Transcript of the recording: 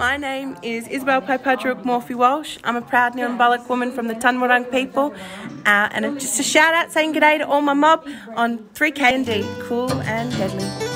My name is Isabel Popadruk Morphy Walsh. I'm a proud Nirrumbullock woman from the Tunwurrung people. And just a shout out saying g'day to all my mob on 3K&D. Cool and deadly.